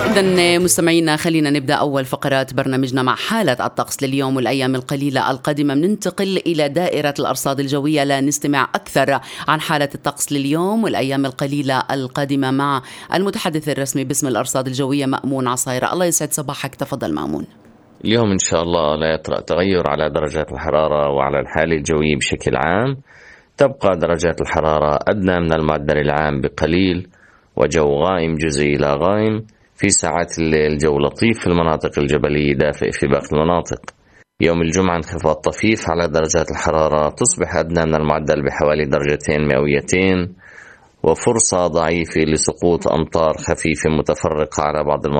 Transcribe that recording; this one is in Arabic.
إذن مستمعينا، خلينا نبدأ أول فقرات برنامجنا مع حالة الطقس لليوم والأيام القليلة القادمة. ننتقل إلى دائرة الأرصاد الجوية لنستمع أكثر عن حالة الطقس لليوم والأيام القليلة القادمة مع المتحدث الرسمي باسم الأرصاد الجوية مأمون عصايرة. الله يسعد صباحك، تفضل مأمون. اليوم إن شاء الله لا يطرأ تغير على درجات الحرارة وعلى الحالة الجوية بشكل عام. تبقى درجات الحرارة أدنى من المعدل العام بقليل، وجو غائم جزئي إلى غائم. في ساعات الليل جو لطيف في المناطق الجبلية، دافئ في باقي المناطق. يوم الجمعة انخفاض طفيف على درجات الحرارة، تصبح أدنى من المعدل بحوالي درجتين مئويتين، وفرصة ضعيفة لسقوط أمطار خفيفة متفرقة على بعض المناطق.